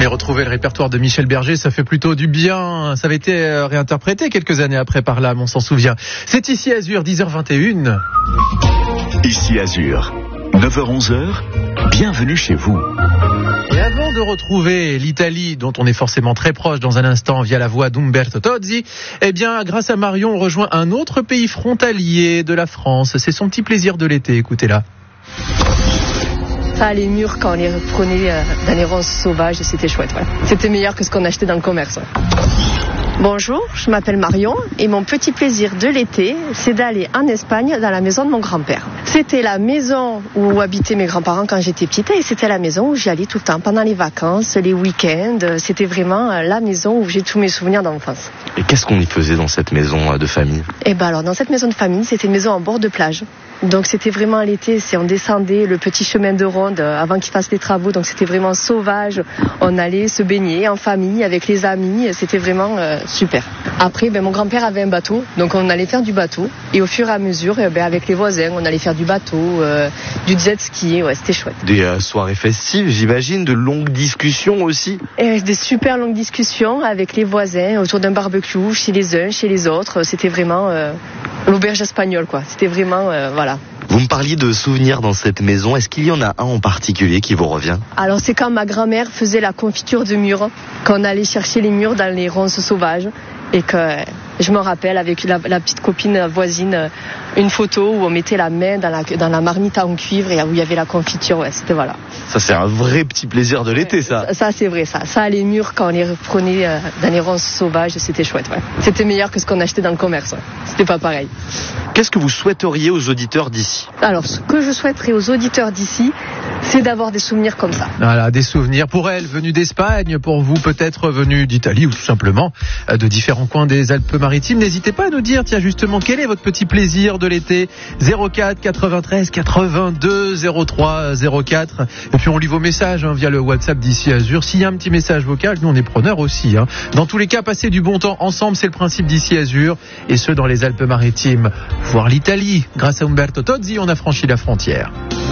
retrouver le répertoire de Michel Berger, ça fait plutôt du bien. Ça avait été réinterprété quelques années après par l'âme, on s'en souvient. C'est Ici Azur, 10h21. Ici Azur, 9h-11h, bienvenue chez vous. Et avant de retrouver l'Italie, dont on est forcément très proche dans un instant via la voix d'Umberto Tozzi, eh bien, grâce à Marion, on rejoint un autre pays frontalier de la France. C'est son petit plaisir de l'été, écoutez-la. Ça, les murs, quand on les prenait dans les ronces sauvages, c'était chouette. Ouais. C'était meilleur que ce qu'on achetait dans le commerce. Ouais. Bonjour, je m'appelle Marion et mon petit plaisir de l'été, c'est d'aller en Espagne dans la maison de mon grand-père. C'était la maison où habitaient mes grands-parents quand j'étais petite et c'était la maison où j'y allais tout le temps, pendant les vacances, les week-ends. C'était vraiment la maison où j'ai tous mes souvenirs d'enfance. Et qu'est-ce qu'on y faisait dans cette maison de famille ? Eh ben alors, dans cette maison de famille, c'était une maison en bord de plage. Donc c'était vraiment l'été, on descendait le petit chemin de ronde avant qu'ils fassent les travaux, donc c'était vraiment sauvage. On allait se baigner en famille avec les amis, c'était vraiment super. Après, mon grand-père avait un bateau, donc on allait faire du bateau. Et au fur et à mesure, avec les voisins, on allait faire du bateau, du jet ski, ouais, c'était chouette. Des soirées festives, j'imagine, de longues discussions aussi. Et des super longues discussions avec les voisins autour d'un barbecue, chez les uns, chez les autres. C'était vraiment l'auberge espagnole, quoi. C'était vraiment, voilà. Vous me parliez de souvenirs dans cette maison. Est-ce qu'il y en a un en particulier qui vous revient ? Alors c'est quand ma grand-mère faisait la confiture de mûres, qu'on allait chercher les mûres dans les ronces sauvages et que je me rappelle avec la petite copine voisine une photo où on mettait la main dans la marmite en cuivre et où il y avait la confiture. Ouais, c'était voilà. Ça c'est un vrai petit plaisir de l'été, ça. Ça c'est vrai, ça. Ça, les mûres quand on les prenait dans les ronces sauvages, c'était chouette. Ouais. C'était meilleur que ce qu'on achetait dans le commerce. Ouais. C'était pas pareil. Qu'est-ce que vous souhaiteriez aux auditeurs d'ici ? Alors, ce que je souhaiterais aux auditeurs d'ici, c'est d'avoir des souvenirs comme ça. Voilà, des souvenirs pour elle, venus d'Espagne, pour vous peut-être venus d'Italie ou tout simplement de différents coins des Alpes-Maritimes. N'hésitez pas à nous dire, tiens justement, quel est votre petit plaisir de l'été ? 04 93 82 03 04. Et puis on lit vos messages via le WhatsApp d'Ici Azur. S'il y a un petit message vocal, nous on est preneurs aussi. Dans tous les cas, passer du bon temps ensemble, c'est le principe d'Ici Azur. Et ce, dans les Alpes-Maritimes. Voir l'Italie, grâce à Umberto Tozzi, on a franchi la frontière.